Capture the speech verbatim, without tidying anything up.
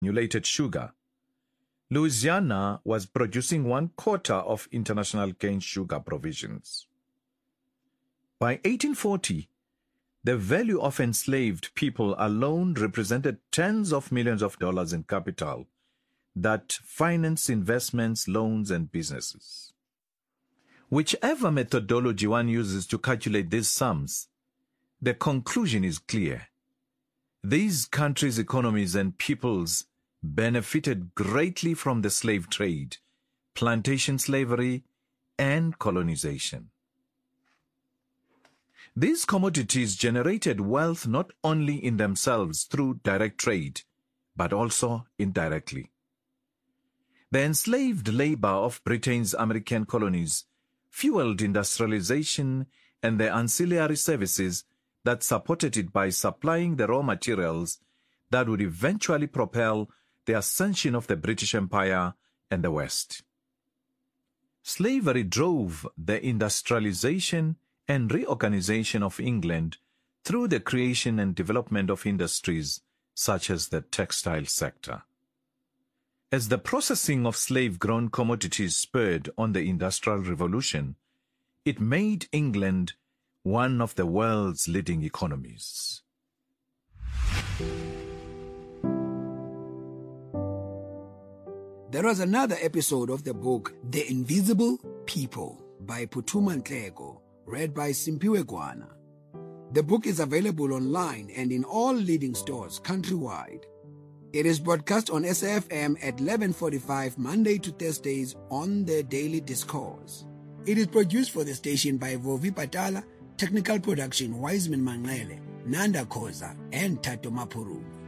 granulated sugar. Louisiana was producing one quarter of international cane sugar provisions. By eighteen forty, the value of enslaved people alone represented tens of millions of dollars in capital that financed investments, loans, and businesses. Whichever methodology one uses to calculate these sums, the conclusion is clear. These countries' economies and peoples benefited greatly from the slave trade, plantation slavery, and colonization. These commodities generated wealth not only in themselves through direct trade, but also indirectly. The enslaved labor of Britain's American colonies fueled industrialization and the ancillary services that supported it by supplying the raw materials that would eventually propel the ascension of the British Empire and the West. Slavery drove the industrialization and reorganization of England through the creation and development of industries such as the textile sector. As the processing of slave-grown commodities spurred on the Industrial Revolution, it made England one of the world's leading economies. There was another episode of the book The Invisible People by Phuthuma Nhleko, read by Simpiwe Gwana. The book is available online and in all leading stores countrywide. It is broadcast on S A F M at eleven forty-five Monday to Thursdays on the Daily Discourse. It is produced for the station by Vovi Patala, technical production Wiseman Manglele, Nanda Khoza, and Tato Mapuru.